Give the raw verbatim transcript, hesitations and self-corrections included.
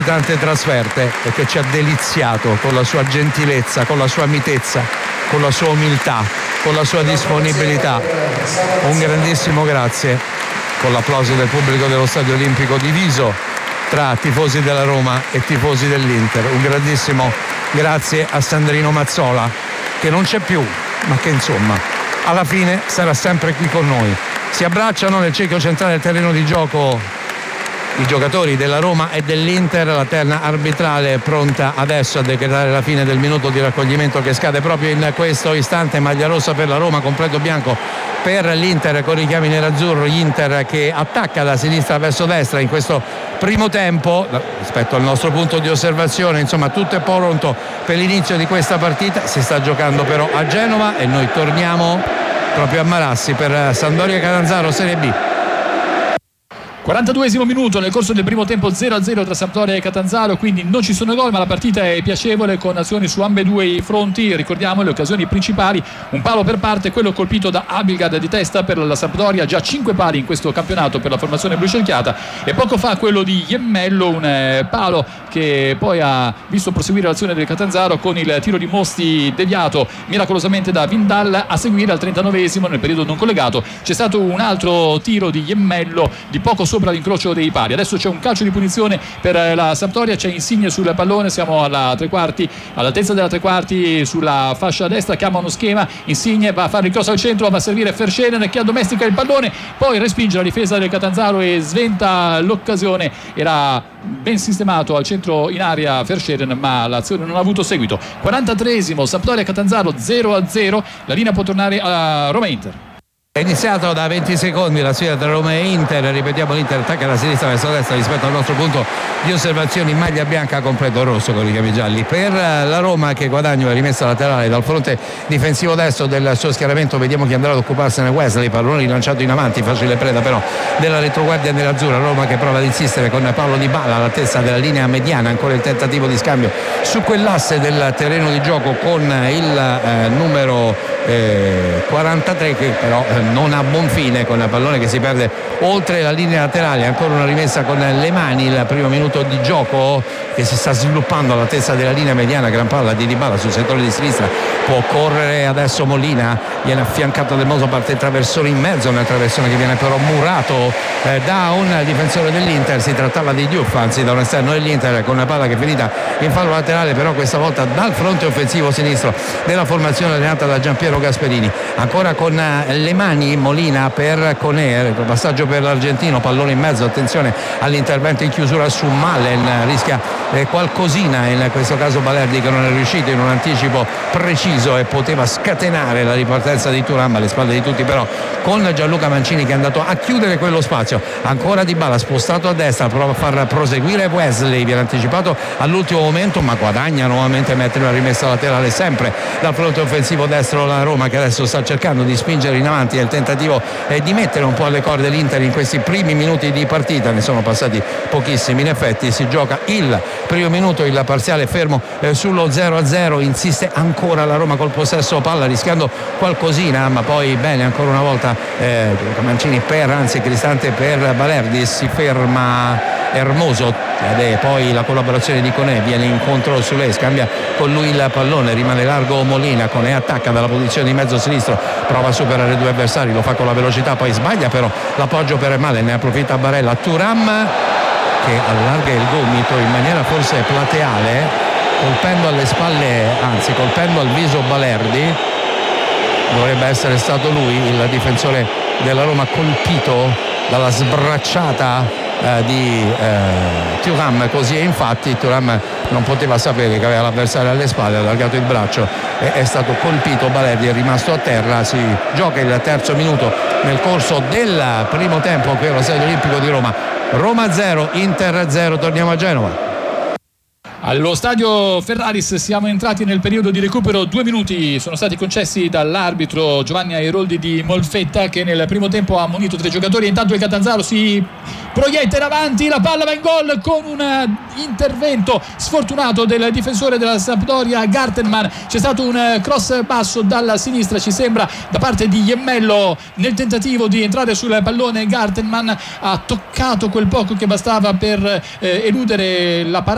tante trasferte e che ci ha deliziato con la sua gentilezza, con la sua mitezza, con la sua umiltà, con la sua disponibilità. Un grandissimo grazie, con l'applauso del pubblico dello Stadio Olimpico diviso tra tifosi della Roma e tifosi dell'Inter. Un grandissimo grazie a Sandrino Mazzola, che non c'è più, ma che insomma alla fine sarà sempre qui con noi. Si abbracciano nel cerchio centrale del terreno di gioco i giocatori della Roma e dell'Inter. La terna arbitrale è pronta adesso a decretare la fine del minuto di raccoglimento, che scade proprio in questo istante. Maglia rossa per la Roma, completo bianco per l'Inter con richiami nerazzurro. Inter che attacca da sinistra verso destra in questo primo tempo rispetto al nostro punto di osservazione. Insomma, tutto è pronto per l'inizio di questa partita. Si sta giocando però a Genova e noi torniamo proprio a Marassi per Sampdoria Catanzaro Serie B. quarantaduesimo minuto nel corso del primo tempo, zero a zero tra Sampdoria e Catanzaro, quindi non ci sono gol, ma la partita è piacevole con azioni su ambedue i fronti. Ricordiamo le occasioni principali: un palo per parte, quello colpito da Abildgaard di testa per la Sampdoria, già cinque pali in questo campionato per la formazione blucerchiata, e poco fa quello di Iemmello, un eh, palo che poi ha visto proseguire l'azione del Catanzaro con il tiro di Mosti deviato miracolosamente da Vindal. A seguire al trentanovesimo, nel periodo non collegato, c'è stato un altro tiro di Iemmello di poco sopra l'incrocio dei pali. Adesso c'è un calcio di punizione per la Sampdoria, c'è Insigne sul pallone, siamo alla tre quarti, all'altezza della tre quarti, sulla fascia destra, chiama uno schema, Insigne va a fare il cross al centro, va a servire Verscheren che addomestica il pallone, poi respinge la difesa del Catanzaro e sventa l'occasione. Era ben sistemato al centro in area Verscheren, ma l'azione non ha avuto seguito. quarantatreesimo, Sampdoria Catanzaro zero a zero, la linea può tornare a Roma Inter. È iniziato da venti secondi la sfida tra Roma e Inter. Ripetiamo, l'Inter attacca da sinistra verso destra rispetto al nostro punto di osservazione in maglia bianca completo rosso con i richiami gialli. Per la Roma, che guadagno è rimessa laterale dal fronte difensivo destro del suo schieramento, vediamo chi andrà ad occuparsene. Wesley, pallone rilanciato in avanti, facile preda però della retroguardia nerazzurra. Roma che prova ad insistere con Paolo Dybala all'altezza della linea mediana, ancora il tentativo di scambio su quell'asse del terreno di gioco con il eh, numero eh, quarantatré, che però eh, non ha buon fine, con il pallone che si perde oltre la linea laterale. Ancora una rimessa con le mani, il primo minuto di gioco che si sta sviluppando all'altezza della linea mediana. Gran palla di Dybala sul settore di sinistra, può correre adesso Molina, viene affiancato del Moso, parte il traversone in mezzo, una traversone che viene però murato eh, da un difensore dell'Inter. Si trattava di Diouf, anzi da un esterno dell'Inter, con una palla che è finita in fallo laterale, però questa volta dal fronte offensivo sinistro della formazione allenata da Giampiero Gasperini. Ancora con eh, le mani Molina per Conè, passaggio per l'argentino, pallone in mezzo, attenzione all'intervento in chiusura su Malen, rischia eh, qualcosina in questo caso Balerdi, che non è riuscito in un anticipo preciso e poteva scatenare la ripartenza di Thuram alle spalle di tutti, però con Gianluca Mancini che è andato a chiudere quello spazio. Ancora Dybala spostato a destra, prova a far proseguire Wesley, viene anticipato all'ultimo momento ma guadagna nuovamente, mette una rimessa laterale sempre dal fronte offensivo destro la Roma, che adesso sta cercando di spingere in avanti. È il tentativo eh, di mettere un po' alle corde l'Inter in questi primi minuti di partita, ne sono passati pochissimi in effetti. Si gioca il primo minuto, il parziale fermo eh, sullo zero a zero, insiste ancora la Roma col possesso palla rischiando qualcosina, ma poi bene ancora una volta eh, Mancini per, anzi Cristante per Balerdi, si ferma Hermoso ed è poi la collaborazione di Conè, viene incontro su lei, scambia con lui il pallone, rimane largo Molina, Conè attacca dalla posizione di mezzo sinistro, prova a superare due avversari, lo fa con la velocità, poi sbaglia però l'appoggio per Malen, ne approfitta Barella. Thuram che allarga il gomito in maniera forse plateale, colpendo alle spalle, anzi colpendo al viso Balerdi. Dovrebbe essere stato lui il difensore della Roma colpito dalla sbracciata eh, di eh, Thuram, così è infatti. Thuram non poteva sapere che aveva l'avversario alle spalle, ha allargato il braccio e è stato colpito. Balerdi è rimasto a terra. Si gioca il terzo minuto nel corso del primo tempo qui allo Stadio Olimpico di Roma. Roma zero, Inter zero. Torniamo a Genova. Allo stadio Ferraris siamo entrati nel periodo di recupero, due minuti sono stati concessi dall'arbitro Giovanni Airoldi di Molfetta, che nel primo tempo ha ammonito tre giocatori. Intanto il Catanzaro si proietta in avanti, la palla va in gol con un intervento sfortunato del difensore della Sampdoria Gartenmann. C'è stato un cross basso dalla sinistra, ci sembra, da parte di Iemmello. Nel tentativo di entrare sul pallone Gartenmann ha toccato quel poco che bastava per eh, eludere la parata